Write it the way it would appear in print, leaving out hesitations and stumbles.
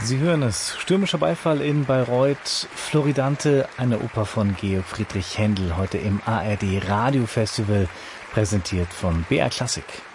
Sie hören es. Stürmischer Beifall in Bayreuth. Floridante, eine Oper von Georg Friedrich Händel, heute im ARD Radio Festival, präsentiert von BR Klassik.